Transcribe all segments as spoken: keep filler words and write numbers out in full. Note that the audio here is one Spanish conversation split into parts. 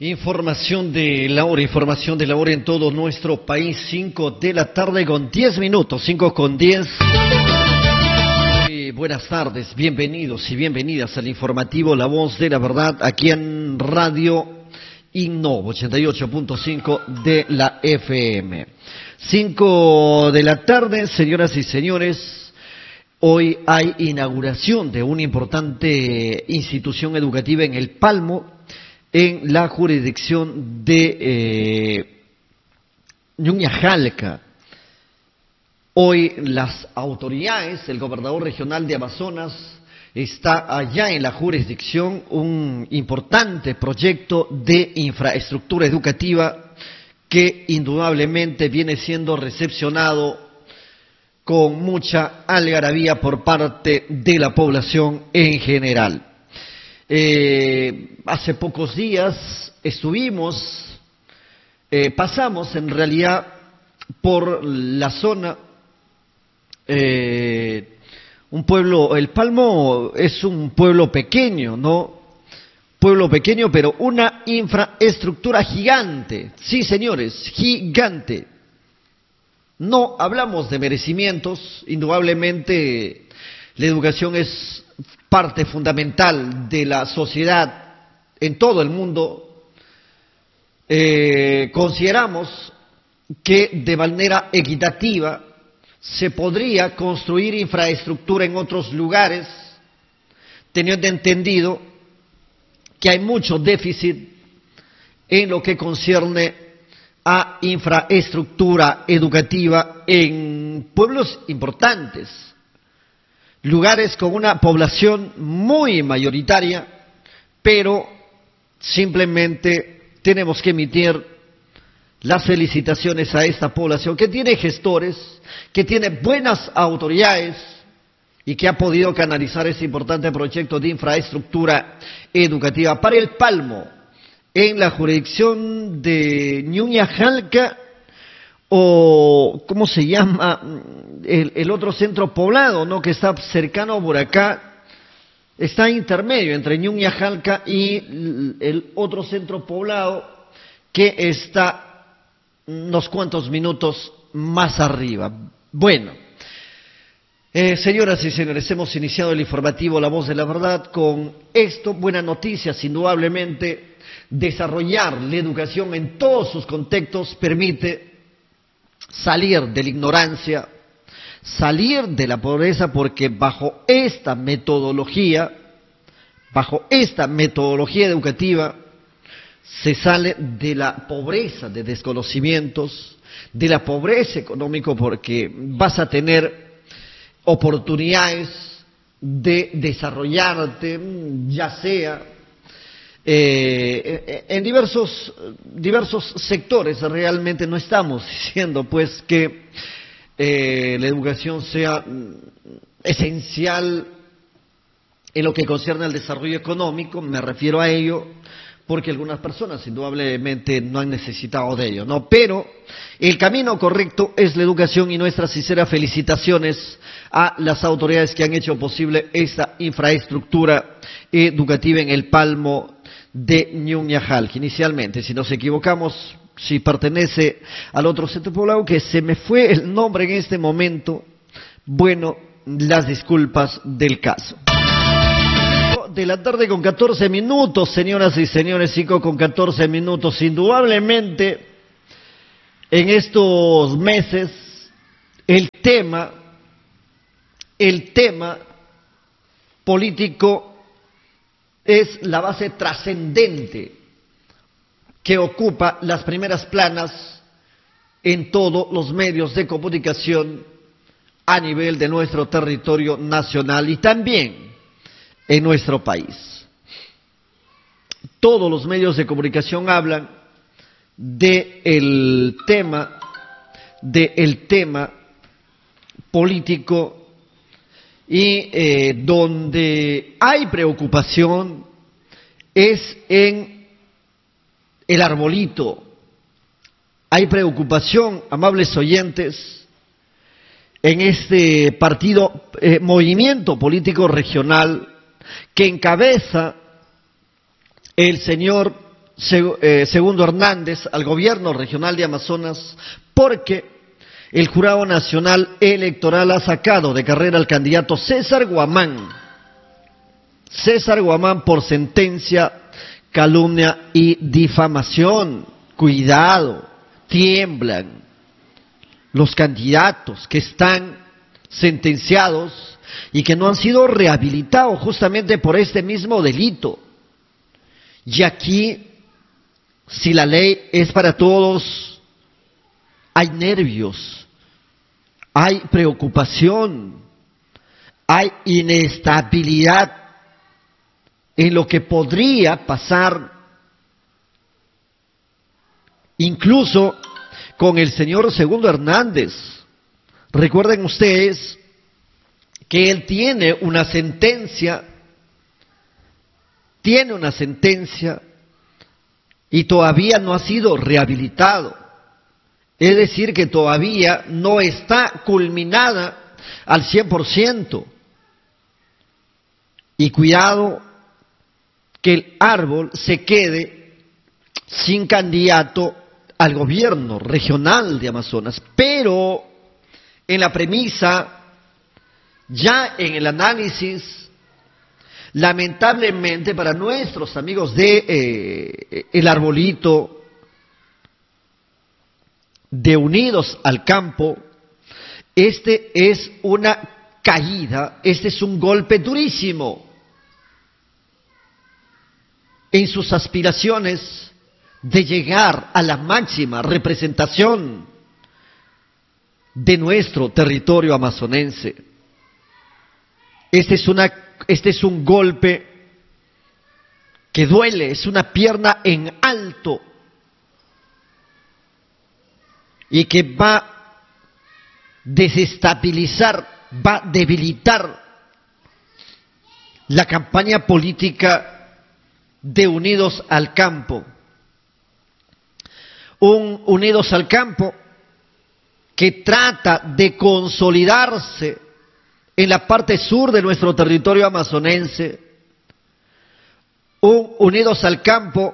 Información de la hora, información de la hora en todo nuestro país, cinco de la tarde con diez minutos, cinco con diez. Eh, buenas tardes, bienvenidos y bienvenidas al informativo La Voz de la Verdad, aquí en Radio Innova, ochenta y ocho punto cinco de la F M. cinco de la tarde, señoras y señores, hoy hay inauguración de una importante institución educativa en El Palmo, en la jurisdicción de eh, Ñuñajalca. Hoy las autoridades, el gobernador regional de Amazonas, está allá en la jurisdicción, un importante proyecto de infraestructura educativa que indudablemente viene siendo recepcionado con mucha algarabía por parte de la población en general. Eh, hace pocos días estuvimos, eh, pasamos en realidad por la zona, eh, un pueblo, El Palmo es un pueblo pequeño, ¿no? Pueblo pequeño, pero una infraestructura gigante, sí señores, gigante. No hablamos de merecimientos, indudablemente la educación es parte fundamental de la sociedad en todo el mundo. Eh, consideramos que de manera equitativa se podría construir infraestructura en otros lugares, teniendo entendido que hay mucho déficit en lo que concierne a infraestructura educativa en pueblos importantes, lugares con una población muy mayoritaria, pero simplemente tenemos que emitir las felicitaciones a esta población que tiene gestores, que tiene buenas autoridades y que ha podido canalizar este importante proyecto de infraestructura educativa para El Palmo, en la jurisdicción de Ñuñajalca, o ¿cómo se llama? El, el otro centro poblado, ¿no? Que está cercano a Buracá, está intermedio entre Ñuñajalca y el otro centro poblado que está unos cuantos minutos más arriba. Bueno, eh, señoras y señores, hemos iniciado el informativo La Voz de la Verdad con esto, buenas noticias, indudablemente. Desarrollar la educación en todos sus contextos permite salir de la ignorancia, salir de la pobreza, porque bajo esta metodología, bajo esta metodología educativa, se sale de la pobreza de desconocimientos, de la pobreza económica, porque vas a tener oportunidades de desarrollarte, ya sea Eh, en diversos, diversos sectores. Realmente no estamos diciendo pues que eh, la educación sea esencial en lo que concierne al desarrollo económico, me refiero a ello porque algunas personas indudablemente no han necesitado de ello, ¿no? Pero el camino correcto es la educación, y nuestras sinceras felicitaciones a las autoridades que han hecho posible esta infraestructura educativa en El Palmo de Ñuñajalca. Inicialmente, si nos equivocamos, si pertenece al otro centro poblado, que se me fue el nombre en este momento, bueno, las disculpas del caso. De la tarde con catorce minutos, señoras y señores, cinco con catorce minutos. Indudablemente, en estos meses, el tema, el tema político es la base trascendente que ocupa las primeras planas en todos los medios de comunicación a nivel de nuestro territorio nacional y también en nuestro país. Todos los medios de comunicación hablan del tema, del tema político, y eh, donde hay preocupación es en el arbolito. Hay preocupación, amables oyentes, en este partido, eh, movimiento político regional que encabeza el señor Segundo Hernández al gobierno regional de Amazonas porque el Jurado Nacional Electoral ha sacado de carrera al candidato César Guamán. César Guamán por sentencia, calumnia y difamación. Cuidado, tiemblan los candidatos que están sentenciados y que no han sido rehabilitados justamente por este mismo delito. Y aquí, si la ley es para todos, hay nervios, hay preocupación, hay inestabilidad en lo que podría pasar, incluso con el señor Segundo Hernández. Recuerden ustedes que él tiene una sentencia, tiene una sentencia y todavía no ha sido rehabilitado. Es decir, que todavía no está culminada al cien por ciento. Y cuidado que el árbol se quede sin candidato al gobierno regional de Amazonas. Pero en la premisa, ya en el análisis, lamentablemente para nuestros amigos de eh, el arbolito, de Unidos al Campo, este es una caída, este es un golpe durísimo en sus aspiraciones de llegar a la máxima representación de nuestro territorio amazonense. Este es una, este es un golpe que duele, es una pierna en alto y que va a desestabilizar, va a debilitar la campaña política de Unidos al Campo. Un Unidos al Campo que trata de consolidarse en la parte sur de nuestro territorio amazonense, un Unidos al Campo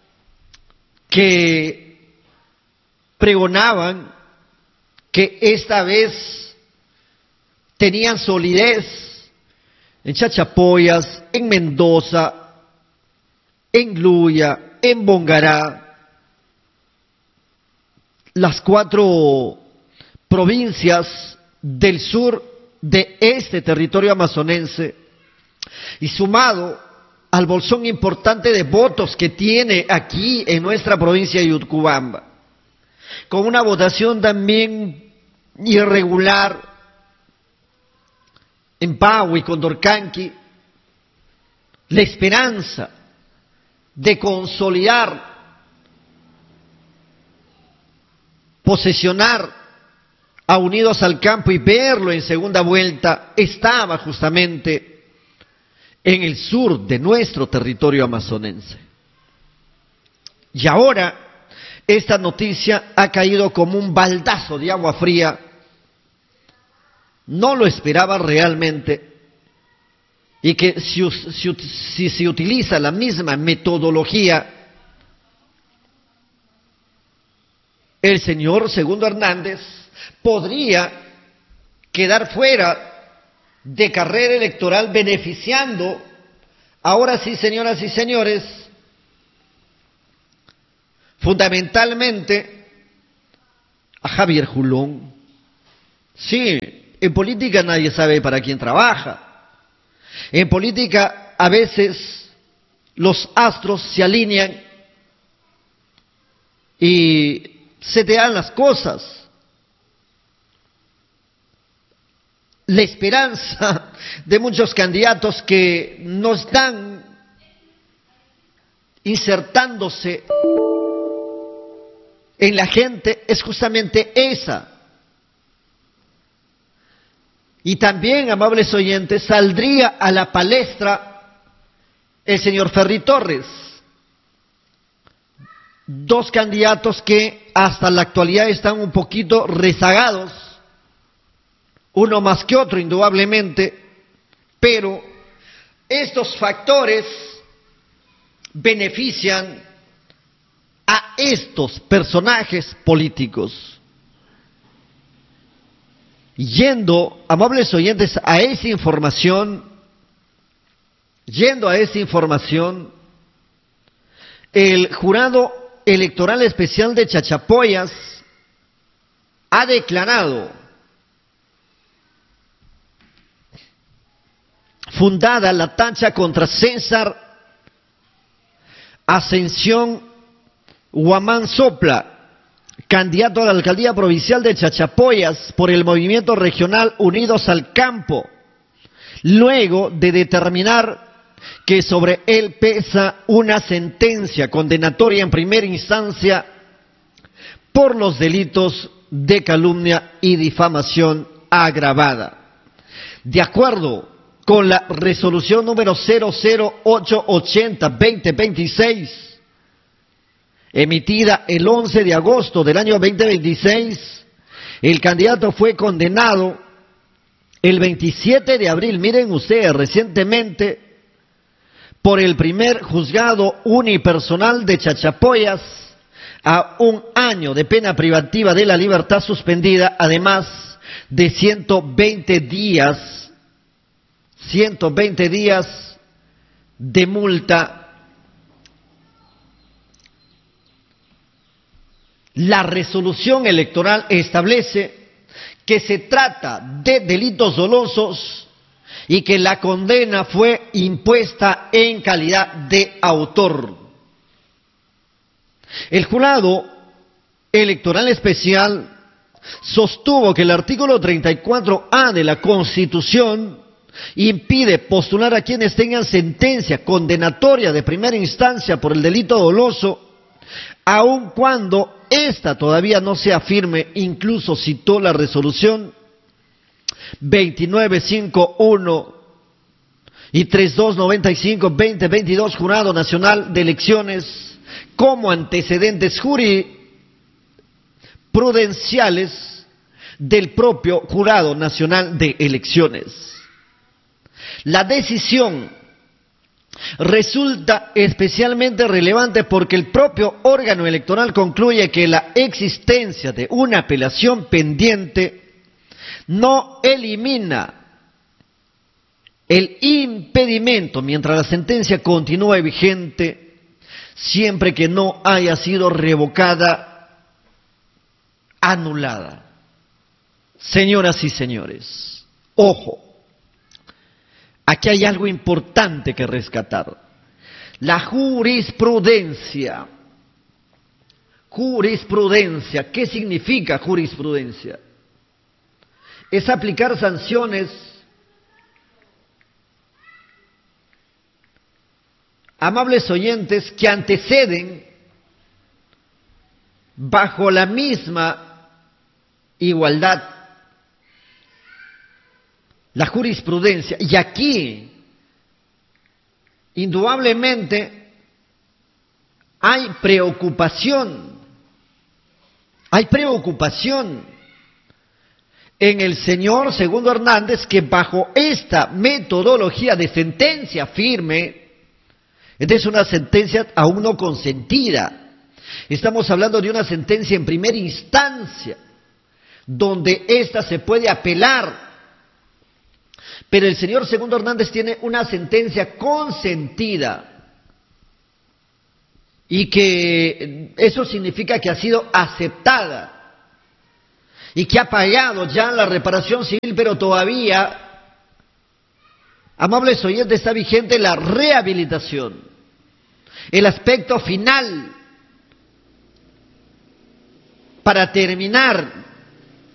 que pregonaban que esta vez tenían solidez en Chachapoyas, en Mendoza, en Luya, en Bongará, las cuatro provincias del sur de este territorio amazonense, y sumado al bolsón importante de votos que tiene aquí en nuestra provincia de Utcubamba, con una votación también irregular en Pau y Condorcanqui, la esperanza de consolidar, posesionar a Unidos al Campo y verlo en segunda vuelta, estaba justamente en el sur de nuestro territorio amazonense. Y ahora esta noticia ha caído como un baldazo de agua fría. No lo esperaba realmente, y que si, si, si se utiliza la misma metodología, el señor Segundo Hernández podría quedar fuera de carrera electoral, beneficiando, ahora sí, señoras y señores, fundamentalmente a Javier Julón. Sí, en política nadie sabe para quién trabaja. En política a veces los astros se alinean y se te dan las cosas. La esperanza de muchos candidatos que no están insertándose en la gente es justamente esa. Y también, amables oyentes, saldría a la palestra el señor Ferry Torres. Dos candidatos que hasta la actualidad están un poquito rezagados, uno más que otro indudablemente, pero estos factores benefician estos personajes políticos. Yendo, amables oyentes, a esa información, yendo a esa información, el Jurado Electoral Especial de Chachapoyas ha declarado fundada la tacha contra César Ascensión Huamán Sopla, candidato a la alcaldía provincial de Chachapoyas por el movimiento regional Unidos al Campo, luego de determinar que sobre él pesa una sentencia condenatoria en primera instancia por los delitos de calumnia y difamación agravada. De acuerdo con la resolución número cero cero ocho ochenta guión veinte veintiséis, emitida el once de agosto del año veinte veintiséis, el candidato fue condenado el veintisiete de abril, miren ustedes, recientemente, por el primer juzgado unipersonal de Chachapoyas a un año de pena privativa de la libertad suspendida, además de ciento veinte días, ciento veinte días de multa. La resolución electoral establece que se trata de delitos dolosos y que la condena fue impuesta en calidad de autor. El Jurado Electoral Especial sostuvo que el artículo treinta y cuatro A de la Constitución impide postular a quienes tengan sentencia condenatoria de primera instancia por el delito doloso, aun cuando ésta todavía no sea firme. Incluso citó la resolución veintinueve cincuenta y uno y treinta y dos noventa y cinco guión veinte veintidós Jurado Nacional de Elecciones como antecedentes jurisprudenciales del propio Jurado Nacional de Elecciones. La decisión resulta especialmente relevante porque el propio órgano electoral concluye que la existencia de una apelación pendiente no elimina el impedimento mientras la sentencia continúe vigente, siempre que no haya sido revocada, anulada. Señoras y señores, ojo. Aquí hay algo importante que rescatar. La jurisprudencia. Jurisprudencia. ¿Qué significa jurisprudencia? Es aplicar sanciones amables oyentes que anteceden bajo la misma igualdad. La jurisprudencia, y aquí, indudablemente, hay preocupación, hay preocupación en el señor Segundo Hernández, que bajo esta metodología de sentencia firme, esta es una sentencia aún no consentida, estamos hablando de una sentencia en primera instancia, donde ésta se puede apelar. Pero el señor Segundo Hernández tiene una sentencia consentida y que eso significa que ha sido aceptada y que ha pagado ya la reparación civil, pero todavía, amables oyentes, está vigente la rehabilitación, el aspecto final para terminar